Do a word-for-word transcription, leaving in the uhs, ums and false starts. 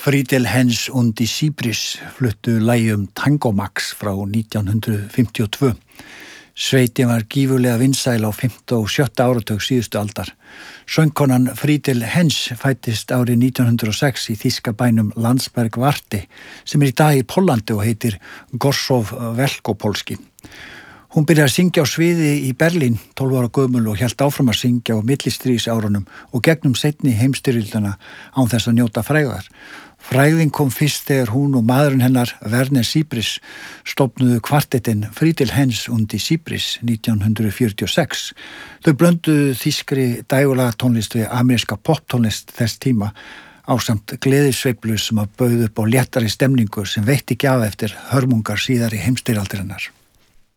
Friedel Hens und die Sibris fluttu lagi um Tango Max frá nítján hundrað fimmtíu og tvö. Sveitin var gífurlega vinsæl á fimmta og sjötta áratug síðustu aldar. Söngkonan Friedel Hens fættist árið nítján hundrað og sex í þýska bænum Landsberg Varti sem er í dag í Póllandi og heitir Gorsów Wielkopolski. Hún byrjaði að syngja á sviði í Berlín tólf ára gömul og hélt áfram að syngja á millistríðsárunum og gegnum seinni heimsstyrjöldina án þess að njóta frægðar. Frægðin kom fyrst þegar hún og maðurinn hennar, Werner Sibris, stofnuðu kvartettinn Friedel Hens und die Sibris nítján hundrað fjörutíu og sex. Þau blönduðu þýskri dægurlaga tónlist við ameríska poptónlist þess tíma ásamt gleðisveiflu sem að bauð upp á léttari stemningu sem veitti ekki af eftir hörmungar síðari heimsstyrjaldarinnar.